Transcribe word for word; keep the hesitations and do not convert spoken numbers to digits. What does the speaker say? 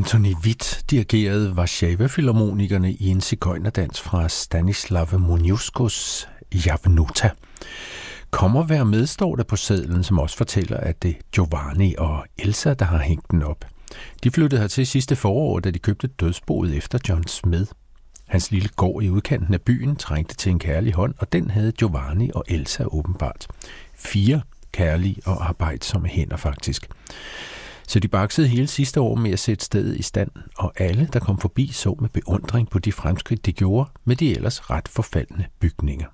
Antoni Witt dirigerede Warszawa-filharmonikerne i en sigøjnerdans fra Stanislav Moniuszkos Javnota. Kom og vær med, står der på sedlen, som også fortæller, at det er Giovanni og Elsa, der har hængt den op. De flyttede hertil sidste forår, da de købte dødsboet efter John Smith. Hans lille gård i udkanten af byen trængte til en kærlig hånd, og den havde Giovanni og Elsa åbenbart. Fire kærlige og arbejdsomme hænder faktisk. Så de baksede hele sidste år med at sætte stedet i stand, og alle, der kom forbi, så med beundring på de fremskridt, de gjorde med de ellers ret forfaldne bygninger.